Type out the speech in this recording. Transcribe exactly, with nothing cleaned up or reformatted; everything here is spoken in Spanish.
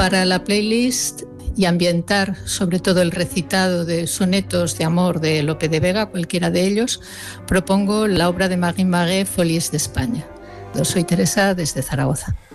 Para la playlist y ambientar sobre todo el recitado de sonetos de amor de Lope de Vega, cualquiera de ellos, propongo la obra de Marie Magué, Folies de España. Yo soy Teresa desde Zaragoza.